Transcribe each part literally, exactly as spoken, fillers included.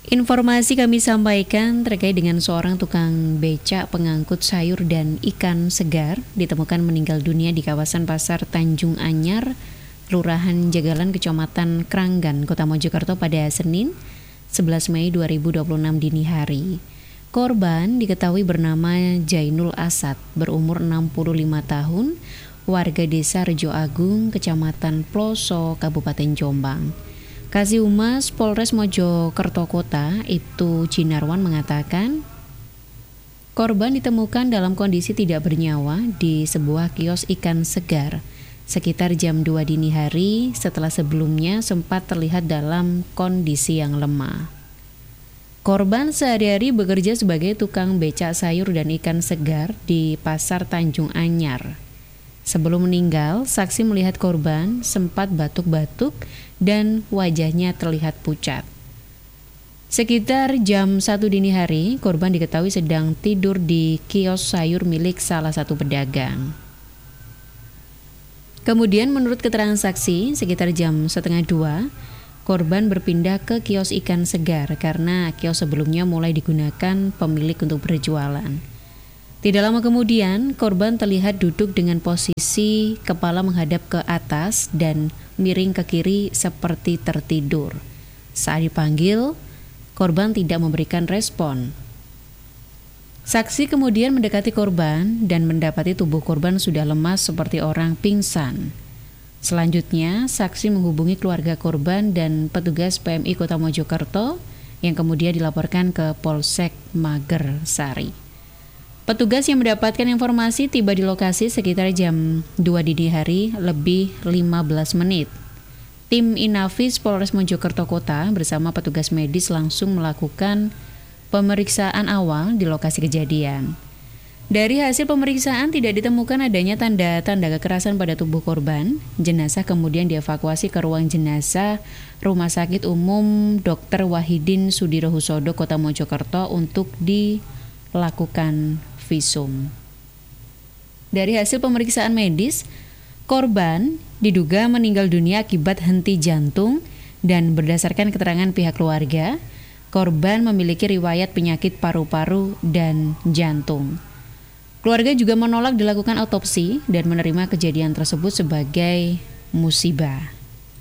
Informasi kami sampaikan terkait dengan seorang tukang becak pengangkut sayur dan ikan segar ditemukan meninggal dunia di kawasan Pasar Tanjung Anyar, Kelurahan Jagalan, Kecamatan Kranggan, Kota Mojokerto pada Senin sebelas Mei dua ribu dua puluh enam dini hari. Korban diketahui bernama Jainul Asad, berumur enam puluh lima tahun, warga desa Rejo Agung, Kecamatan Ploso, Kabupaten Jombang. Kasih Humas Polres Mojokerto Kota, Ibtu Jinarwan mengatakan, korban ditemukan dalam kondisi tidak bernyawa di sebuah kios ikan segar sekitar jam dua dini hari setelah sebelumnya sempat terlihat dalam kondisi yang lemah. Korban sehari-hari bekerja sebagai tukang becak sayur dan ikan segar di Pasar Tanjung Anyar. Sebelum meninggal, saksi melihat korban sempat batuk-batuk dan wajahnya terlihat pucat. Sekitar jam satu dini hari, korban diketahui sedang tidur di kios sayur milik salah satu pedagang. Kemudian menurut keterangan saksi, sekitar jam setengah dua, korban berpindah ke kios ikan segar karena kios sebelumnya mulai digunakan pemilik untuk berjualan. Tidak lama kemudian, korban terlihat duduk dengan posisi kepala menghadap ke atas dan miring ke kiri seperti tertidur. Saat dipanggil, korban tidak memberikan respon. Saksi kemudian mendekati korban dan mendapati tubuh korban sudah lemas seperti orang pingsan. Selanjutnya, saksi menghubungi keluarga korban dan petugas P M I Kota Mojokerto yang kemudian dilaporkan ke Polsek Magersari. Petugas yang mendapatkan informasi tiba di lokasi sekitar jam dua dini hari lebih lima belas menit. Tim Inafis Polres Mojokerto Kota bersama petugas medis langsung melakukan pemeriksaan awal di lokasi kejadian. Dari hasil pemeriksaan tidak ditemukan adanya tanda-tanda kekerasan pada tubuh korban. Jenazah kemudian dievakuasi ke ruang jenazah Rumah Sakit Umum Dokter Wahidin Sudirohusodo Kota Mojokerto untuk dilakukan visum. Dari hasil pemeriksaan medis, korban diduga meninggal dunia akibat henti jantung dan berdasarkan keterangan pihak keluarga, korban memiliki riwayat penyakit paru-paru dan jantung. Keluarga juga menolak dilakukan otopsi dan menerima kejadian tersebut sebagai musibah.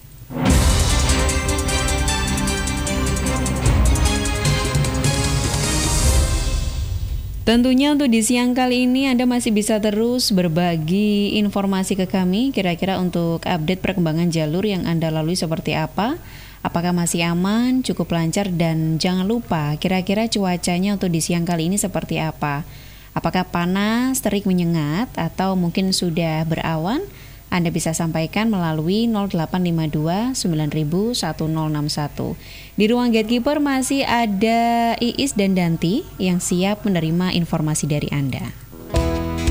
Tentunya untuk di siang kali ini Anda masih bisa terus berbagi informasi ke kami, kira-kira untuk update perkembangan jalur yang Anda lalui seperti apa, apakah masih aman, cukup lancar, dan jangan lupa kira-kira cuacanya untuk di siang kali ini seperti apa. Apakah panas, terik menyengat, atau mungkin sudah berawan? Anda bisa sampaikan melalui nol delapan lima dua sembilan nol nol satu nol enam satu. Di ruang gatekeeper masih ada Iis dan Danti yang siap menerima informasi dari Anda.